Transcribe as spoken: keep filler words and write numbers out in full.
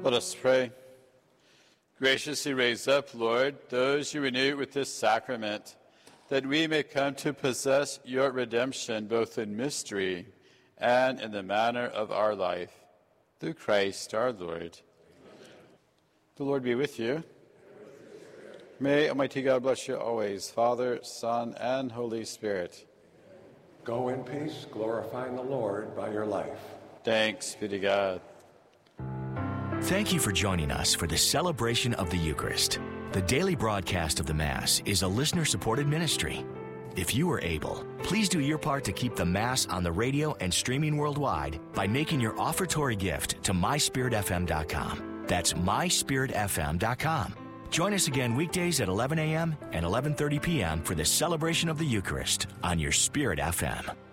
Let us pray. Graciously raise up, Lord, those you renew with this sacrament, that we may come to possess your redemption both in mystery and in the manner of our life. Through Christ our Lord. Amen. The Lord be with you. May Almighty God bless you always, Father, Son, and Holy Spirit. Go in peace, glorifying the Lord by your life. Thanks be to God. Thank you for joining us for the celebration of the Eucharist. The daily broadcast of the Mass is a listener-supported ministry. If you are able, please do your part to keep the Mass on the radio and streaming worldwide by making your offertory gift to my spirit f m dot com. That's my spirit f m dot com. Join us again weekdays at eleven a.m. and eleven thirty p.m. for the celebration of the Eucharist on your Spirit F M.